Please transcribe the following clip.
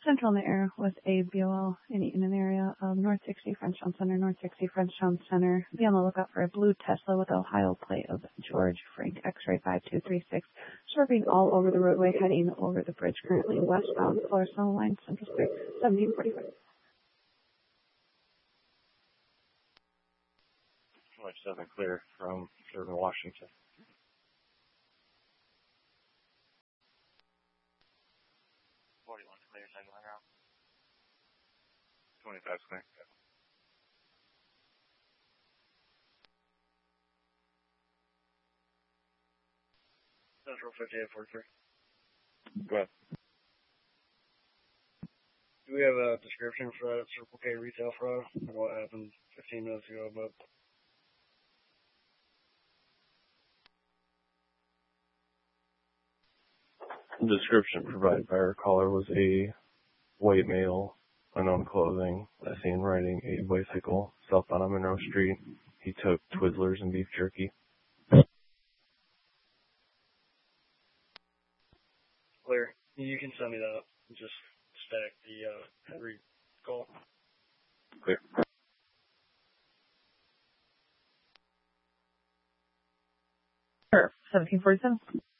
Central in the air with a BOL in an area of North 60 Frenchtown Center, North 60 Frenchtown Center. Be on the lookout for a blue Tesla with Ohio plate of George Frank X-ray 5236, swerving all over the roadway, heading over the bridge, currently westbound, Florissant Line, Central Street, 1745. 7 clear from Sherman, Washington. 41 clear, second line route. 25 clear. Central 5843. Go ahead. Do we have a description for that Circle K retail fraud? What happened 15 minutes ago, but the description provided by our caller was a white male, unknown clothing, last seen riding a bicycle southbound on Monroe Street. He took Twizzlers and beef jerky. Clear. You can send me that. Just stack the every call. Clear. 1747.